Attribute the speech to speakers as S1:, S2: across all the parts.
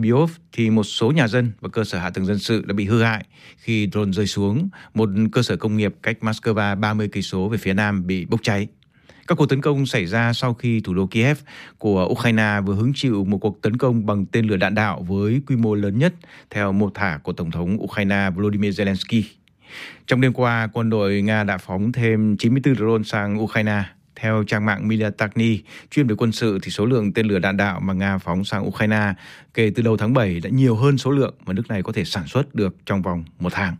S1: Biov thì một số nhà dân và cơ sở hạ tầng dân sự đã bị hư hại khi drone rơi xuống. Một cơ sở công nghiệp cách Moscow 30 cây số về phía nam bị bốc cháy. Các cuộc tấn công xảy ra sau khi thủ đô Kiev của Ukraine vừa hứng chịu một cuộc tấn công bằng tên lửa đạn đạo với quy mô lớn nhất theo mô tả của Tổng thống Ukraine Volodymyr Zelensky. Trong đêm qua, quân đội Nga đã phóng thêm 94 drone sang Ukraine. Theo trang mạng Militarny, chuyên về quân sự, thì số lượng tên lửa đạn đạo mà Nga phóng sang Ukraine kể từ đầu tháng 7 đã nhiều hơn số lượng mà nước này có thể sản xuất được trong vòng một tháng.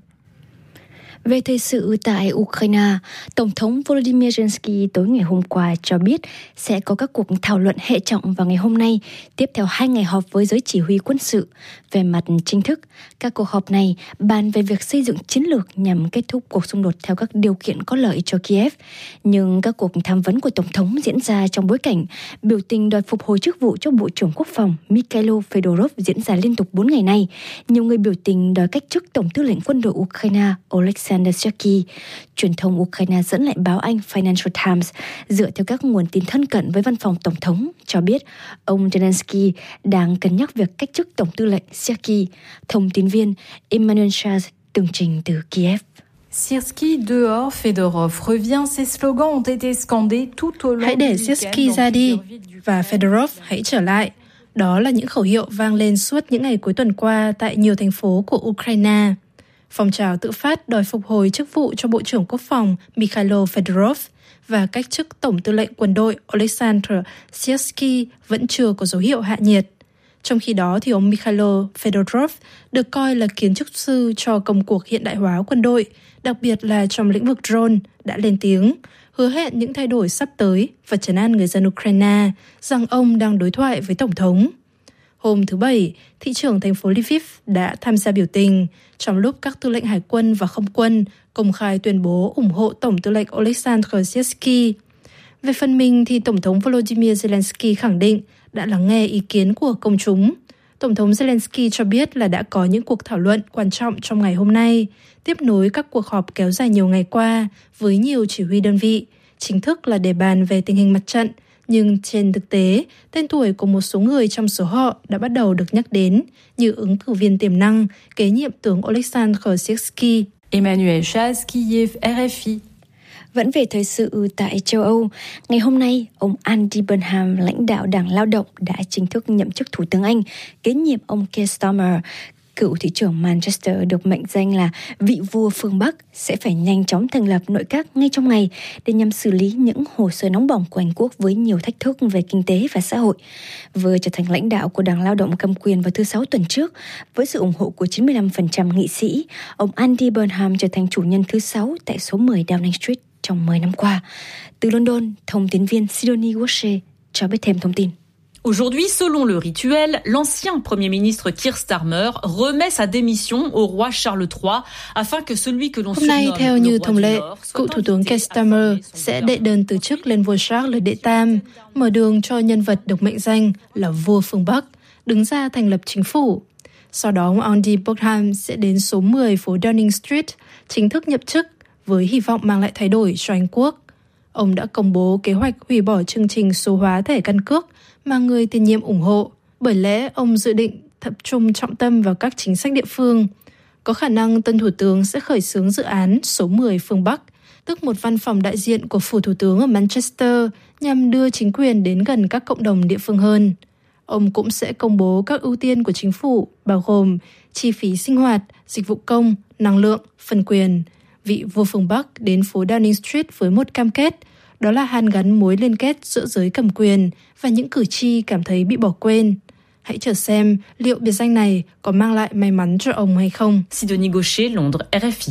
S2: Về thời sự tại Ukraine, Tổng thống Volodymyr Zelensky tối ngày hôm qua cho biết sẽ có các cuộc thảo luận hệ trọng vào ngày hôm nay, tiếp theo 2 ngày họp với giới chỉ huy quân sự. Về mặt chính thức, các cuộc họp này bàn về việc xây dựng chiến lược nhằm kết thúc cuộc xung đột theo các điều kiện có lợi cho Kiev. Nhưng các cuộc tham vấn của Tổng thống diễn ra trong bối cảnh biểu tình đòi phục hồi chức vụ cho Bộ trưởng Quốc phòng Mikhailo Fedorov diễn ra liên tục 4 ngày nay. Nhiều người biểu tình đòi cách chức Tổng tư lệnh quân đội Ukraine Oleksandr Syrsky. Truyền thông Ukraine dẫn lại báo Anh Financial Times dựa theo các nguồn tin thân cận với văn phòng Tổng thống cho biết ông Zelensky đang cân nhắc việc cách chức Tổng tư lệnh Syrsky. Thông tin viên Emmanuel Charles tường trình từ Kiev.
S3: Syrsky dehors, Fedorov revient, ces slogans ont été scandés tout au long.
S4: Hãy để Syrsky ra đi và Fedorov hãy trở lại. Đó là những khẩu hiệu vang lên suốt những ngày cuối tuần qua tại nhiều thành phố của Ukraine. Phong trào tự phát đòi phục hồi chức vụ cho Bộ trưởng Quốc phòng Mikhailo Fedorov và cách chức Tổng tư lệnh quân đội Oleksandr Syrsky vẫn chưa có dấu hiệu hạ nhiệt. Trong khi đó, thì ông Mikhailo Fedorov được coi là kiến trúc sư cho công cuộc hiện đại hóa quân đội, đặc biệt là trong lĩnh vực drone, đã lên tiếng, hứa hẹn những thay đổi sắp tới và trấn an người dân Ukraine rằng ông đang đối thoại với Tổng thống. Hôm thứ Bảy, thị trưởng thành phố Lviv đã tham gia biểu tình, trong lúc các tư lệnh hải quân và không quân công khai tuyên bố ủng hộ Tổng tư lệnh Oleksandr Syrsky. Về phần mình, thì Tổng thống Volodymyr Zelensky khẳng định đã lắng nghe ý kiến của công chúng. Tổng thống Zelensky cho biết là đã có những cuộc thảo luận quan trọng trong ngày hôm nay, tiếp nối các cuộc họp kéo dài nhiều ngày qua với nhiều chỉ huy đơn vị, chính thức là để bàn về tình hình mặt trận, nhưng trên thực tế, tên tuổi của một số người trong số họ đã bắt đầu được nhắc đến như ứng cử viên tiềm năng, kế nhiệm tướng Oleksandr Syrsky.
S3: Emmanuel Charles, Kiev, RFI.
S2: Vẫn về thời sự tại châu Âu, ngày hôm nay, ông Andy Burnham, lãnh đạo Đảng Lao động, đã chính thức nhậm chức Thủ tướng Anh, kế nhiệm ông Keir Starmer. Cựu thị trưởng Manchester được mệnh danh là vị vua phương Bắc sẽ phải nhanh chóng thành lập nội các ngay trong ngày để nhằm xử lý những hồ sơ nóng bỏng của Anh quốc với nhiều thách thức về kinh tế và xã hội. Vừa trở thành lãnh đạo của Đảng Lao động cầm quyền vào thứ Sáu tuần trước, với sự ủng hộ của 95% nghị sĩ, ông Andy Burnham trở thành chủ nhân thứ 6 tại số 10 Downing Street trong 10 năm qua. Từ London, thông tin viên Sidonie Gaucher cho biết thêm thông tin.
S5: Aujourd'hui, selon le rituel, l'ancien Premier ministre Keir Starmer remet sa démission au roi Charles III afin que celui que l'on
S4: Hôm nay,
S5: surnomme
S4: theo
S5: le
S4: như
S5: roi
S4: thông
S5: du
S4: lệ,
S5: Nord
S4: cựu
S5: soit
S4: Thủ tướng
S5: invité
S4: Keir
S5: à
S4: Starmer
S5: former son
S4: sẽ
S5: honneur.
S4: đệ đơn từ chức lên vua Charles đệ Tam, mở đường cho nhân vật được mệnh danh là vua phương Bắc, đứng ra thành lập chính phủ. Sau đó, ông Andy Burnham sẽ đến số 10 phố Downing Street, chính thức nhậm chức với hy vọng mang lại thay đổi cho Anh quốc. Ông đã công bố kế hoạch hủy bỏ chương trình số hóa thẻ căn cước mà người tiền nhiệm ủng hộ. Bởi lẽ ông dự định tập trung trọng tâm vào các chính sách địa phương. Có khả năng tân thủ tướng sẽ khởi xướng dự án số 10 phương Bắc, tức một văn phòng đại diện của phủ thủ tướng ở Manchester nhằm đưa chính quyền đến gần các cộng đồng địa phương hơn. Ông cũng sẽ công bố các ưu tiên của chính phủ, bao gồm chi phí sinh hoạt, dịch vụ công, năng lượng, phân quyền. Vị vua phương Bắc đến phố Downing Street với một cam kết, đó là hàn gắn mối liên kết giữa giới cầm quyền và những cử tri cảm thấy bị bỏ quên. Hãy chờ xem liệu biệt danh này có mang lại may mắn cho ông hay không.
S5: Sidonie Gaucher, Londres, RFI.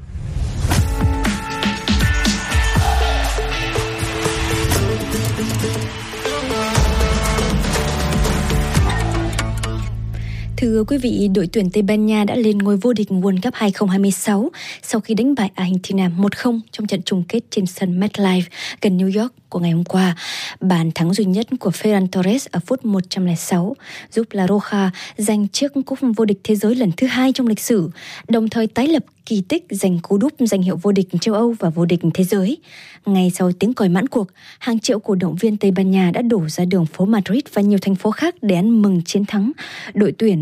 S2: Thưa quý vị, đội tuyển Tây Ban Nha đã lên ngôi vô địch World Cup 2026 sau khi đánh bại Argentina 1-0 trong trận chung kết trên sân MetLife gần New York của ngày hôm qua. Bàn thắng duy nhất của Ferran Torres ở phút 106 giúp La Roja giành chiếc cúp vô địch thế giới lần thứ 2 trong lịch sử, đồng thời tái lập kỳ tích giành cú đúp danh hiệu vô địch châu Âu và vô địch thế giới. Ngay sau tiếng còi mãn cuộc, hàng triệu cổ động viên Tây Ban Nha đã đổ ra đường phố Madrid và nhiều thành phố khác để ăn mừng chiến thắng đội tuyển